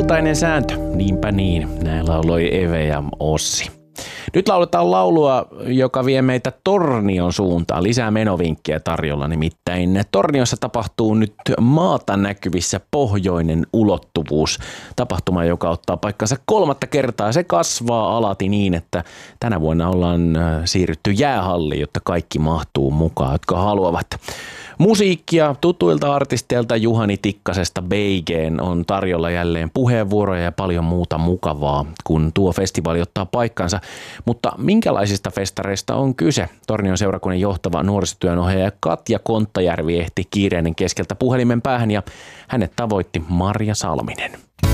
Kultainen sääntö, niinpä niin. Näin lauloi Eve ja Ossi. Nyt lauletaan laulua, joka vie meitä Tornion suuntaan. Lisää menovinkkiä tarjolla, nimittäin Torniossa tapahtuu nyt maata näkyvissä pohjoinen ulottuvuus. Tapahtuma, joka ottaa paikkansa 3. kertaa. Se kasvaa alati niin, että tänä vuonna ollaan siirrytty jäähalliin, jotta kaikki mahtuu mukaan, jotka haluavat. Musiikkia tutuilta artisteilta Juhani Tikkasesta Beigeen on tarjolla jälleen puheenvuoroja ja paljon muuta mukavaa, kun tuo festivaali ottaa paikkansa. Mutta minkälaisista festareista on kyse? Tornion seurakunnan johtava nuorisotyönohjaaja Katja Kontajärvi ehti kiireinen keskeltä puhelimen päähän ja hänet tavoitti Marja Salminen.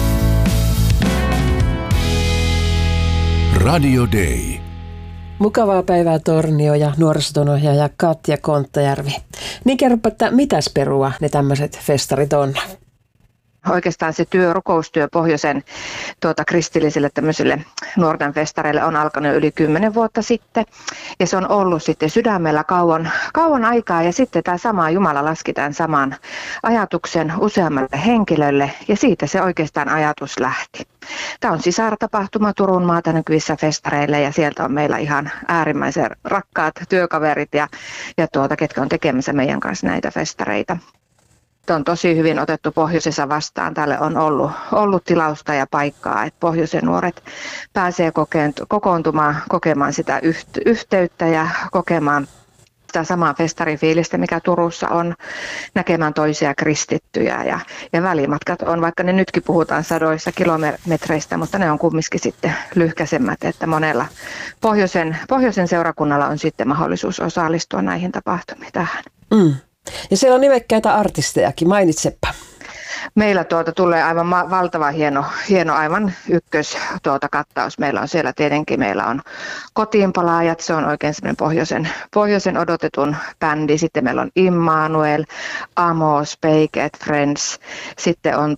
Radio Day. Mukavaa päivää Tornio ja nuorisotyönohjaaja Katja Kontajärvi. Niin kerropa, että mitäs perua ne tämmöiset festarit on? Oikeastaan se rukoustyö pohjoisen kristillisille tämmöisille nuorten festareille on alkanut yli 10 vuotta sitten. Ja se on ollut sitten sydämellä kauan aikaa ja sitten tämä sama Jumala laski tämän saman ajatuksen useammalle henkilölle ja siitä se oikeastaan ajatus lähti. Tämä on sisartapahtuma Turun maata näkyvissä festareille ja sieltä on meillä ihan äärimmäisen rakkaat työkaverit ja ketkä on tekemässä meidän kanssa näitä festareita. On tosi hyvin otettu pohjoisessa vastaan. Tälle on ollut tilausta ja paikkaa, että pohjoisen nuoret pääsee kokoontumaan, kokemaan sitä yhteyttä ja kokemaan sitä samaa festarifiilistä, mikä Turussa on, näkemään toisia kristittyjä. Ja välimatkat on, vaikka ne nytkin puhutaan sadoissa kilometreistä, mutta ne on kumminkin sitten lyhkäisemmät, että monella pohjoisen seurakunnalla on sitten mahdollisuus osallistua näihin tapahtumiin tähän. Ja siellä on nimekkäitä artistejakin, mainitsepa. Meillä tulee aivan valtava hieno aivan kattaus. Meillä on siellä tietenkin, meillä on Kotiinpalaajat, se on oikein semmoinen pohjoisen odotetun bändi. Sitten meillä on Immanuel, Amos, Peiket, Friends. Sitten on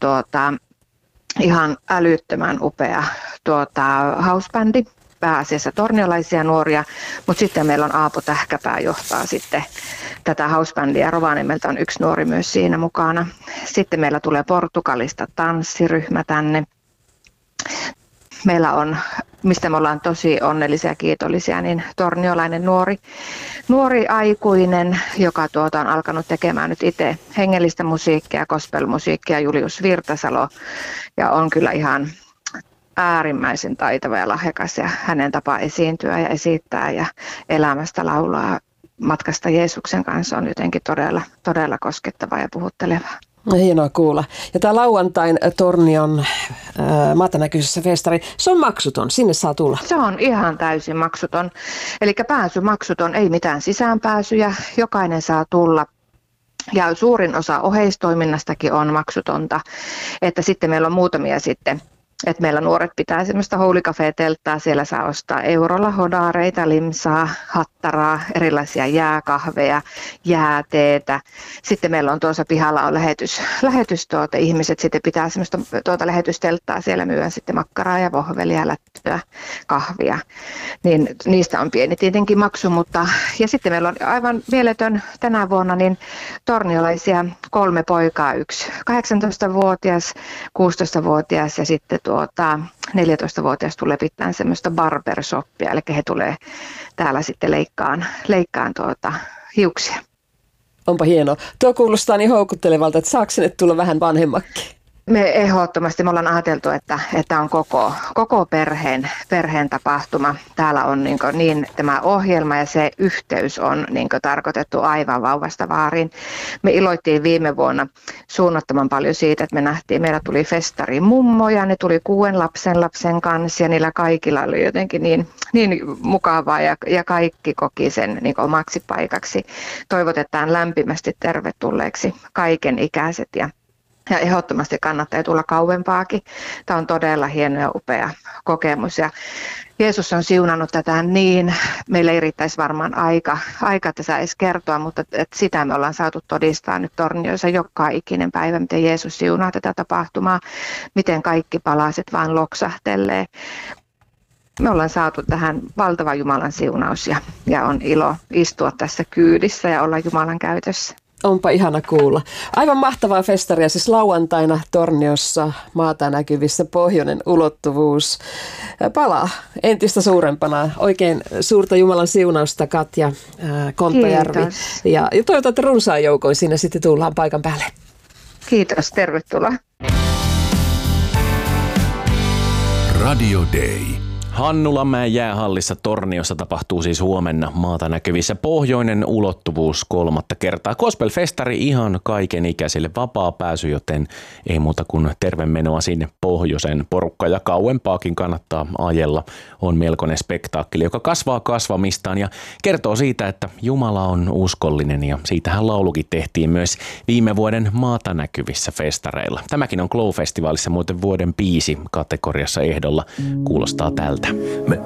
ihan älyttömän upea housebändi. Pääasiassa torniolaisia nuoria, mutta sitten meillä on Aapo Tähkäpää johtaa sitten tätä housebändiä. Rovaniemeltä on yksi nuori myös siinä mukana. Sitten meillä tulee Portugalista tanssiryhmä tänne. Meillä on, mistä me ollaan tosi onnellisia ja kiitollisia, niin torniolainen nuori aikuinen, joka on alkanut tekemään nyt itse hengellistä musiikkia, gospelmusiikkia, Julius Virtasalo, ja on kyllä ihan äärimmäisen taitava ja lahjakas ja hänen tapa esiintyä ja esittää ja elämästä laulaa matkasta Jeesuksen kanssa on jotenkin todella koskettava ja puhutteleva. No, hienoa kuulla. Ja tämä lauantain Tornion maatanäkyisessä festari, se on maksuton, sinne saa tulla. Se on ihan täysin maksuton, eli pääsy maksuton, ei mitään sisäänpääsyjä, jokainen saa tulla. Ja suurin osa oheistoiminnastakin on maksutonta, että sitten meillä on muutamia sitten. Että meillä nuoret pitää semmoista Holy Cafe-telttaa, siellä saa ostaa eurolla hodaareita, limsaa, hattaraa, erilaisia jääkahveja, jääteetä. Sitten meillä on tuossa pihalla on lähetys ihmiset sitten pitää semmoista lähetystelttaa, siellä myydään sitten makkaraa ja vohvelia, lättyä, kahvia. Niin niistä on pieni tietenkin maksu, ja sitten meillä on aivan mieletön tänä vuonna niin torniolaisia 3 poikaa, yksi 18-vuotias, 16-vuotias ja sitten 14-vuotias tulee pitämään semmoista barbershoppia, eli he tulee täällä sitten leikkaan hiuksia. Onpa hienoa. Tuo kuulostaa niin houkuttelevalta, että saako sinne tulla vähän vanhemmakin? Me ehdottomasti ollaan ajateltu, että on koko perheen tapahtuma. Täällä on niin tämä ohjelma ja se yhteys on tarkoitettu aivan vauvasta vaariin. Me iloittiin viime vuonna suunnattoman paljon siitä, että me nähtiin, meillä tuli festari mummoja, ne tuli 6 lapsen kanssa ja niillä kaikilla oli jotenkin niin mukavaa ja kaikki koki sen omaksi paikaksi. Toivotetaan lämpimästi tervetulleeksi kaiken ikäiset ja ehdottomasti kannattaa tulla kauempaakin. Tämä on todella hieno ja upea kokemus. Ja Jeesus on siunannut tätä niin, meillä ei riittäisi varmaan aika tässä edes kertoa, mutta että sitä me ollaan saatu todistaa nyt Torniossa joka ikinen päivä, miten Jeesus siunaa tätä tapahtumaa, miten kaikki palaset vaan loksahtelee. Me ollaan saatu tähän valtava Jumalan siunaus ja on ilo istua tässä kyydissä ja olla Jumalan käytössä. Onpa ihana kuulla. Aivan mahtavaa festaria siis lauantaina Torniossa maata näkyvissä pohjoinen ulottuvuus palaa entistä suurempana. Oikein suurta Jumalan siunausta Katja Kontajärvi. Ja toivotaan, että runsaan joukoin siinä sitten tullaan paikan päälle. Kiitos, tervetuloa. Radio Day. Hannulanmäen jäähallissa Torniossa tapahtuu siis huomenna maata näkyvissä pohjoinen ulottuvuus 3. kertaa. Gospel-festari ihan kaikenikäisille, vapaa pääsy, joten ei muuta kuin tervemenoa sinne pohjoisen. Porukka ja kauempaakin kannattaa ajella. On melkoinen spektaakkeli, joka kasvaa kasvamistaan ja kertoo siitä, että Jumala on uskollinen, ja siitähän laulukin tehtiin myös viime vuoden maata näkyvissä festareilla. Tämäkin on Glow-festivaalissa muuten vuoden biisi kategoriassa ehdolla. Kuulostaa tältä. Me